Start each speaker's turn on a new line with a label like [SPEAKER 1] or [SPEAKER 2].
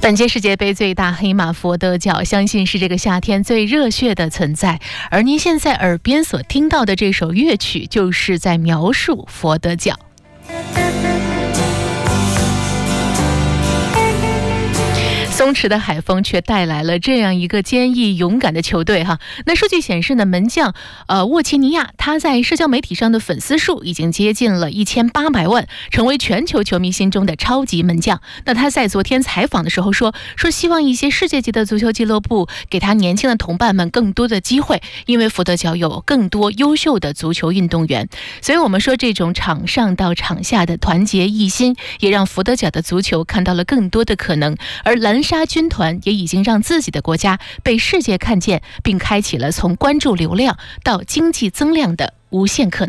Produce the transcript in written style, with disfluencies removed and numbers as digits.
[SPEAKER 1] 本届世界杯最大黑马佛得角，相信是这个夏天最热血的存在。而您现在耳边所听到的这首乐曲，就是在描述佛得角。松弛的海风却带来了这样一个坚毅勇敢的球队哈。那数据显示呢，门将沃切尼亚他在社交媒体上的粉丝数已经接近了1800万，成为全球球迷心中的超级门将。那他在昨天采访的时候说希望一些世界级的足球俱乐部给他年轻的同伴们更多的机会，因为佛得角有更多优秀的足球运动员。所以我们说这种场上到场下的团结一心，也让佛得角的足球看到了更多的可能。而蓝沙军团也已经让自己的国家被世界看见，并开启了从关注流量到经济增量的无限可能。